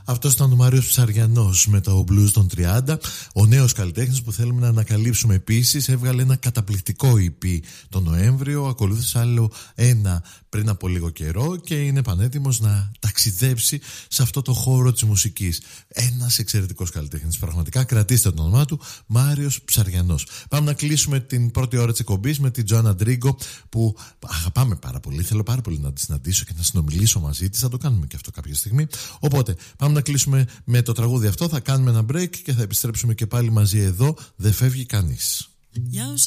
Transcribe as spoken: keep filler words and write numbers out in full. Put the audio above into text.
Αυτός ήταν ο Μάριος Ψαριανός με το blues των τριάντα. Ο νέος καλλιτέχνης που θέλουμε να ανακαλύψουμε επίσης. Έβγαλε ένα καταπληκτικό ι πι τον Νοέμβριο. Ακολούθησε άλλο ένα πριν από λίγο καιρό και είναι πανέτοιμος να ταξιδέψει σε αυτό το χώρο της μουσικής. Ένας εξαιρετικός καλλιτέχνης. Πραγματικά κρατήστε το όνομά του, Μάριος Ψαριανός. Πάμε να κλείσουμε την πρώτη ώρα της εκπομπής με την Τζοάννα Ντρίγκο που αγαπάμε πάρα πολύ. Θέλω πάρα πολύ να τη συναντήσω και να συνομιλήσω μαζί της. Θα το κάνουμε και αυτό κάποια στιγμή. Οπότε πάμε να κλείσουμε με το τραγούδι αυτό. Θα κάνουμε ένα break και θα επιστρέψουμε και πάλι μαζί εδώ. Δεν φεύγει κανείς.